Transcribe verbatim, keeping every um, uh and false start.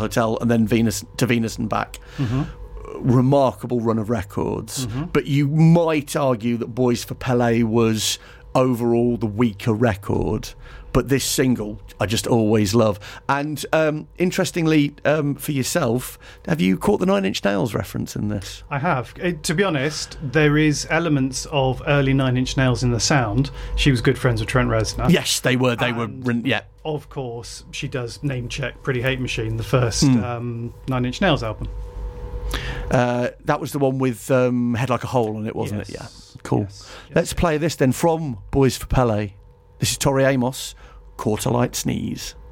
Hotel, and then Venus to Venus and Back. Mm-hmm. Remarkable run of records. Mm-hmm. But you might argue that Boys for Pele was overall the weaker record. But this single, I just always love. And um, interestingly, um, for yourself, have you caught the Nine Inch Nails reference in this? I have. It, to be honest, there is elements of early Nine Inch Nails in the sound. She was good friends with Trent Reznor. Yes, they were. They and were. Yeah. Of course, she does name check Pretty Hate Machine, the first mm. um, Nine Inch Nails album. Uh, that was the one with um, Head Like a Hole on it, wasn't yes. it? Yeah. Cool. Yes. Yes. Let's play this then from Boys for Pele. This is Tori Amos, Caught a Light Sneeze.